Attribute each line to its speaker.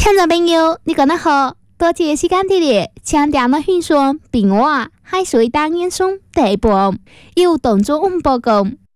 Speaker 1: 听众朋友，你讲得好，多谢时间地理，请点了讯息，并话海水单元中第一部有动作报告。